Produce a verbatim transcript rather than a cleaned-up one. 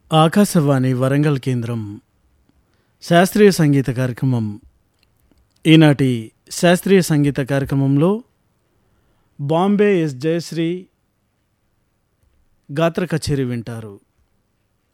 ఆకాశవాణి వరంగల్ కేంద్రం శాస్త్రీయ సంగీత కార్యక్రమం. ఈనాటి శాస్త్రీయ సంగీత కార్యక్రమంలో బాంబే ఎస్ జయశ్రీ గాత్ర కచేరీ వింటారు.